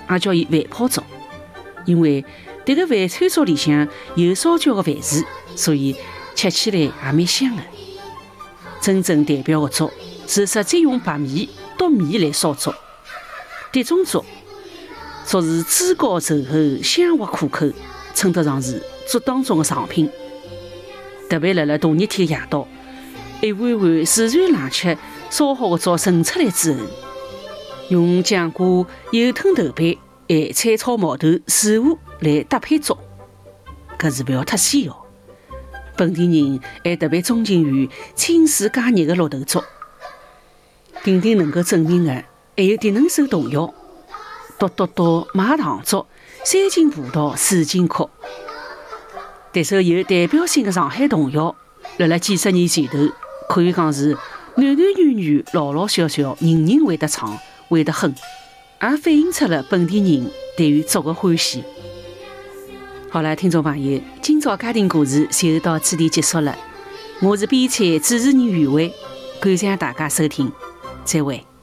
也叫伊饭泡粥，因为迭个饭餐粥里向有烧焦的饭薯，所以吃起来也蛮香的。真正代表的粥是直接用白米剁面来烧粥。迭种粥是脂高稠厚、香滑可口，称得上是粥当中的上品。特别辣大热天夜到，一碗碗自然冷却烧好的粥盛出来之后，用酱瓜、油吞豆瓣、咸菜炒毛豆、水河来搭配粥，搿是勿要太鲜哦。本地人还特别钟情于清水加热的绿豆粥。丁丁能够证明的还有迭能首童谣：笃笃笃买糖粥，3斤葡萄4斤壳。迭首有代表性的上海童谣，辣几十年前头，可以讲是男男女女、老老小小，人人会得唱，会得哼，也反映出了本地人对于粥的欢喜。好了，听众朋友，今朝家庭故事就到此地结束了。我是编辑主持人袁慧，感谢大家收听，再会。